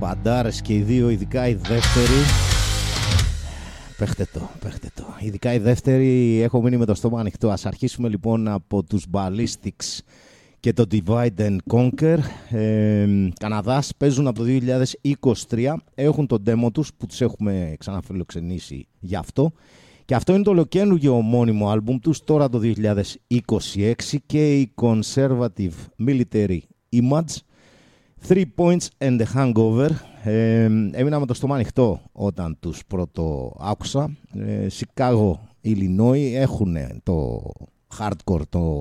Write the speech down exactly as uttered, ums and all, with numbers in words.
μπαντάρες και οι δύο, ειδικά η δεύτερη. Παίχτε το, παίχτε το. Ειδικά η δεύτερη, έχω μείνει με το στόμα ανοιχτό. Ας αρχίσουμε λοιπόν από τους Ballistics και το Divide and Conquer. ε, Καναδάς, παίζουν από το δύο χιλιάδες είκοσι τρία. Έχουν το demo τους που τους έχουμε ξαναφιλοξενήσει γι' αυτό. Και αυτό είναι το ολοκαίνουργιο μόνιμο άλμπουμ τους τώρα το δύο χιλιάδες είκοσι έξι και η Conservative Military Image, Three Points and a Hangover. ε, Έμεινα με το στόμα ανοιχτό όταν τους πρώτο άκουσα. ε, Chicago, Illinois, έχουν το hardcore, το